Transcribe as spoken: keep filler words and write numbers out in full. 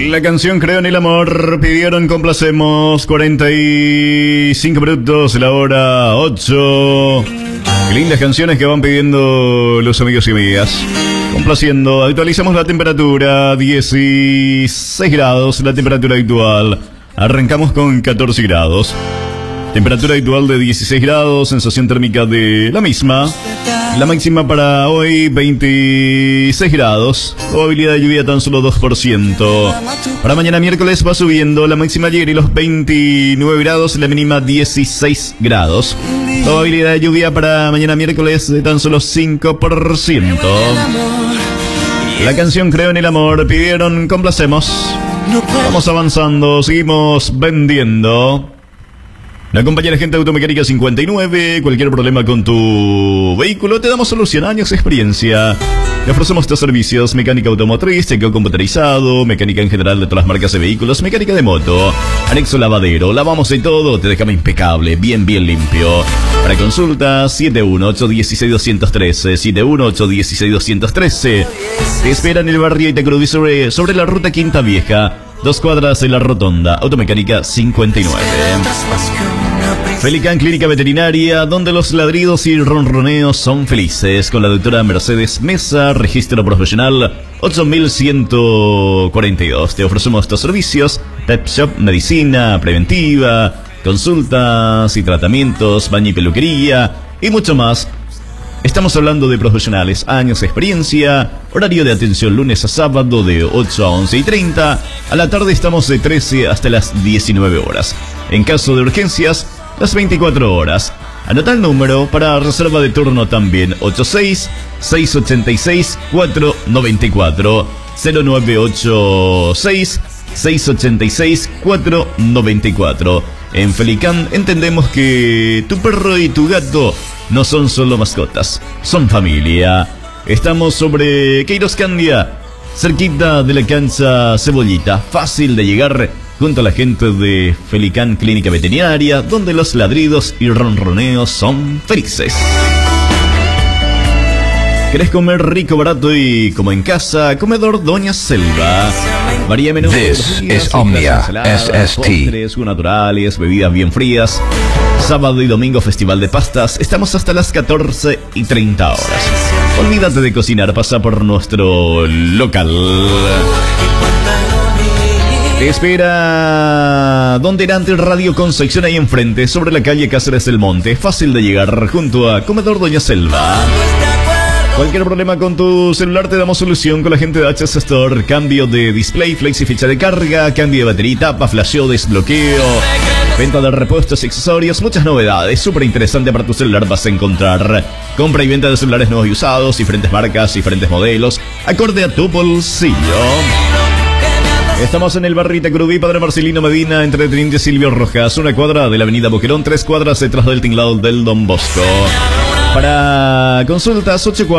La canción Creo en el Amor. Pidieron, complacemos. Cuarenta y cinco minutos, la hora ocho. Qué lindas canciones que van pidiendo los amigos y amigas. Complaciendo, actualizamos la temperatura. dieciséis grados, la temperatura actual. Arrancamos con catorce grados. Temperatura actual de dieciséis grados, sensación térmica de la misma. La máxima para hoy, veintiséis grados. Probabilidad de lluvia tan solo dos por ciento. Para mañana miércoles va subiendo la máxima ayer y los veintinueve grados, la mínima dieciséis grados. Probabilidad de lluvia para mañana miércoles de tan solo cinco por ciento. La canción Creo en el Amor. Pidieron, complacemos. Vamos avanzando, seguimos vendiendo. La compañera Gente Automecánica cincuenta y nueve. Cualquier problema con tu vehículo, te damos solución. Años de experiencia. Le ofrecemos estos servicios: mecánica automotriz, chequeo computarizado, mecánica en general de todas las marcas de vehículos, mecánica de moto, anexo lavadero. Lavamos de todo, te dejamos impecable, bien, bien limpio. Para consultas, siete uno ocho uno seis dos uno tres, siete uno ocho uno seis dos uno tres. Te espera en el barrio Itacurubí sobre, sobre la ruta Quinta Vieja. Dos cuadras en la rotonda. Automecánica cincuenta y nueve. Felican Clínica Veterinaria, donde los ladridos y ronroneos son felices. Con la doctora Mercedes Mesa, registro profesional ocho mil ciento cuarenta y dos. Te ofrecemos estos servicios: pet shop, medicina preventiva, consultas y tratamientos, baño y peluquería y mucho más. Estamos hablando de profesionales, años de experiencia. Horario de atención lunes a sábado de ocho a once y treinta. A la tarde estamos de trece hasta las diecinueve horas. En caso de urgencias, las veinticuatro horas. Anota el número para reserva de turno también: ocho seis seis ocho seis cuatro nueve cuatro, cero nueve ocho seis seis ocho seis cuatro nueve cuatro. En Felican entendemos que tu perro y tu gato no son solo mascotas, son familia. Estamos sobre Queiroz Candia, cerquita de la cancha Cebollita. Fácil de llegar, junto a la gente de Felican Clínica Veterinaria, donde los ladridos y ronroneos son felices. ¿Querés comer rico, barato y como en casa? Comedor Doña Selva. Varía menú. This is Omnia S S T. Postres naturales, bebidas bien frías. Sábado y domingo festival de pastas. Estamos hasta las catorce y treinta horas. Olvídate de cocinar, pasa por nuestro local. Te espera Donde era antes Radio Concepción, ahí enfrente, sobre la calle Cáceres del Monte. Fácil de llegar, junto a Comedor Doña Selva. Cualquier problema con tu celular, te damos solución con la gente de H S Store. Cambio de display, flexi, ficha de carga, cambio de batería, tapa, flasheo, desbloqueo, venta de repuestos y accesorios. Muchas novedades, súper interesante para tu celular vas a encontrar. Compra y venta de celulares nuevos y usados, diferentes marcas, diferentes modelos, acorde a tu bolsillo. Estamos en el barrio Itacurubí, Padre Marcelino Medina, entre Teniente Silvio Rojas, una cuadra de la avenida Boquerón, tres cuadras detrás del tinglado del Don Bosco. Para consultas, ocho cuatro